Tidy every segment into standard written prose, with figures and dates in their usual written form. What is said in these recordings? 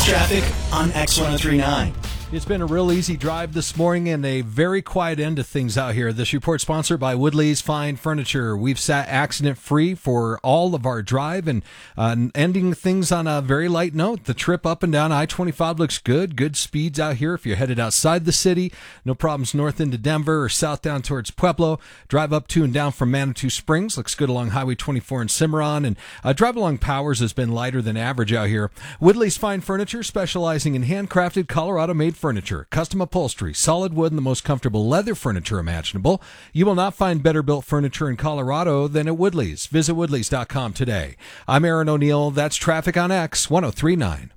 traffic on X1039. It's been a real easy drive this morning and a very quiet end to things out here. This report sponsored by Woodley's Fine Furniture. We've sat accident-free for all of our drive and ending things on a very light note. The trip up and down I-25 looks good. Good speeds out here if you're headed outside the city. No problems north into Denver or south down towards Pueblo. Drive up to and down from Manitou Springs. Looks good along Highway 24 in Cimarron. And drive along Powers has been lighter than average out here. Woodley's Fine Furniture, specializing in handcrafted Colorado-made furniture, custom upholstery, solid wood, and the most comfortable leather furniture imaginable. You will not find better built furniture in Colorado than at Woodley's. Visit Woodleys.com today. I'm Aaron O'Neill. That's traffic on X 1039.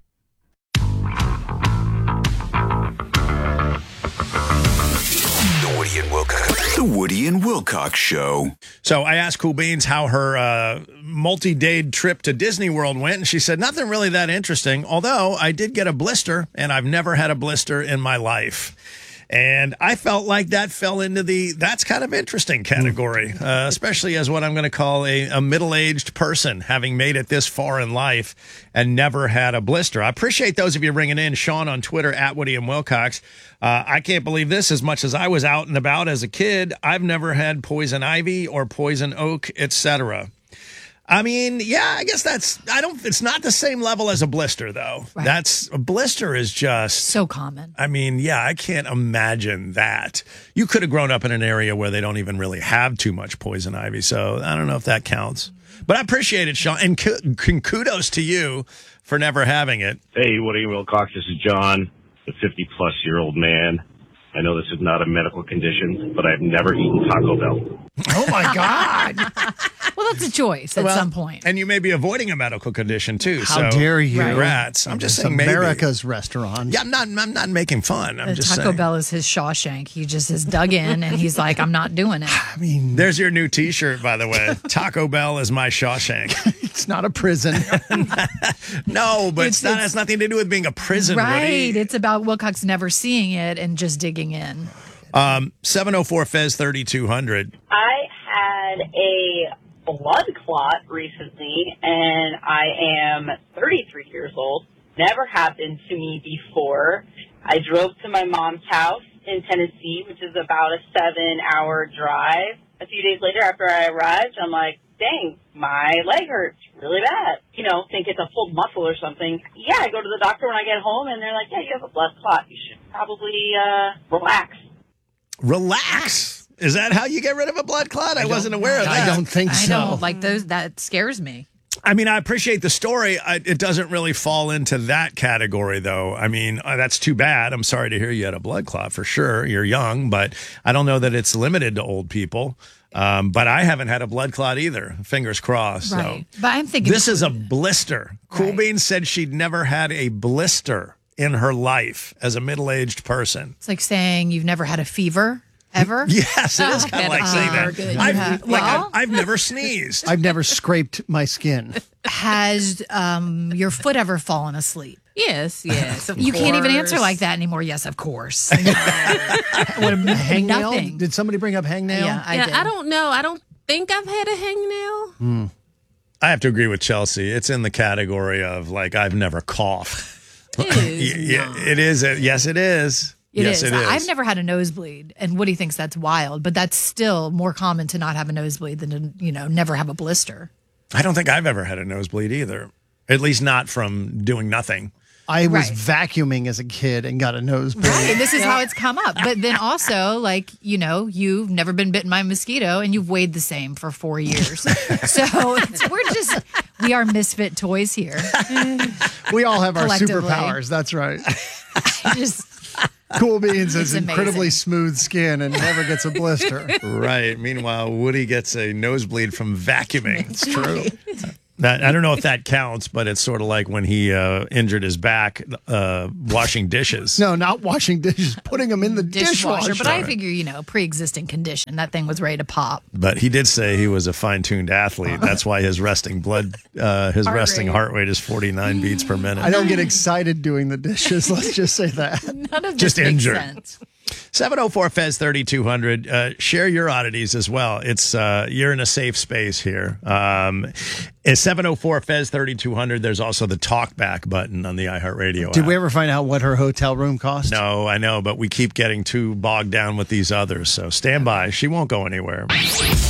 The Woody and Wilcox Show. So I asked Cool Beans how her multi-day trip to Disney World went, and she said nothing really that interesting, although I did get a blister, and I've never had a blister in my life. And I felt like that fell into the that's kind of interesting category, especially as what I'm going to call a middle-aged person, having made it this far in life and never had a blister. I appreciate those of you ringing in. Sean on Twitter, at Woody and Wilcox. I can't believe this. As much as I was out and about as a kid, I've never had poison ivy or poison oak, etc. I mean, yeah, I guess it's not the same level as a blister, though. Right. A blister is just so common. I mean, yeah, I can't imagine that. You could have grown up in an area where they don't even really have too much poison ivy, so I don't know if that counts. But I appreciate it, Sean, and kudos to you for never having it. Hey, Woody Wilcox, this is John, the 50-plus-year-old man. I know this is not a medical condition, but I've never eaten Taco Bell. Oh, my God. Well, that's a choice at some point. And you may be avoiding a medical condition, too. How dare you? Congrats. I'm just saying maybe. America's restaurant. Yeah, I'm not making fun. I'm just Taco saying. Bell is his Shawshank. He just has dug in, and he's like, I'm not doing it. I mean, there's your new T-shirt, by the way. Taco Bell is my Shawshank. It's not a prison. No, but it has nothing to do with being a prison, right. Woody. It's about Wilcox never seeing it and just digging in. 704 Fez 3200. I had a blood clot recently, and I am 33 years old. Never happened to me before. I drove to my mom's house in Tennessee, which is about a 7-hour drive. A few days later, after I arrived, I'm like, dang, my leg hurts really bad. Think it's a pulled muscle or something. Yeah, I go to the doctor when I get home, and they're like, yeah, you have a blood clot. You should probably relax. Relax? Is that how you get rid of a blood clot? I wasn't aware of that. I don't think so. I know, like that scares me. I mean, I appreciate the story. It doesn't really fall into that category, though. I mean, that's too bad. I'm sorry to hear you had a blood clot for sure. You're young, but I don't know that it's limited to old people. But I haven't had a blood clot either. Fingers crossed. Right. So. But I'm thinking this is a blister. Cool Beans said she'd never had a blister in her life as a middle-aged person. It's like saying you've never had a fever. Ever? Yes, it is kind of like saying that. I've never sneezed. I've never scraped my skin. Has your foot ever fallen asleep? Yes. You can't even answer like that anymore. Yes, of course. What, a hangnail? Nothing. Did somebody bring up hangnail? Yeah, I did. I don't know. I don't think I've had a hangnail. I have to agree with Chelsea. It's in the category of like I've never coughed. It is. It is. Yes, it is. It yes, is. It is. I've never had a nosebleed, and Woody thinks that's wild, but that's still more common to not have a nosebleed than to, never have a blister. I don't think I've ever had a nosebleed either. At least not from doing nothing. I was vacuuming as a kid and got a nosebleed. Right, and this is how it's come up. But then also, you've never been bitten by a mosquito, and you've weighed the same for 4 years. So we are misfit toys here. We all have our superpowers. That's right. Cool Beans has incredibly smooth skin and never gets a blister. Right. Meanwhile, Woody gets a nosebleed from vacuuming. It's true. I don't know if that counts, but it's sort of like when he injured his back washing dishes. No, not washing dishes, putting them in the dishwasher. But I figure, pre-existing condition, that thing was ready to pop. But he did say he was a fine-tuned athlete. That's why his resting heart rate is 49 beats per minute. I don't get excited doing the dishes. Let's just say that. None of this just makes injured. sense. 704 Fez 3200. Share your oddities as well. It's you're in a safe space here. It's 704 Fez 3200. There's also the talkback button on the iHeartRadio Did app. we ever find out what her hotel room cost? No, I know, but we keep getting too bogged down with these others. So stand by. She won't go anywhere.